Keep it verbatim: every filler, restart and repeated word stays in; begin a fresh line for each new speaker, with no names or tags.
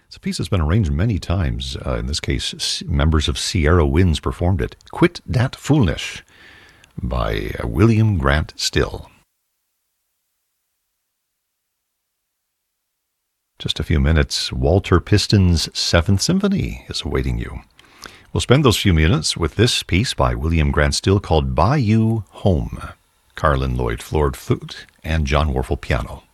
It's a piece that's been arranged many times. Uh, in this case, s- members of Sierra Winds performed it. Quit Dat Foolnish by uh, William Grant Still. Just a few minutes, Walter Piston's Seventh Symphony is awaiting you. We'll spend those few minutes with this piece by William Grant Still called By You Home. Carlin Lloyd Ford flute and John Warfel piano.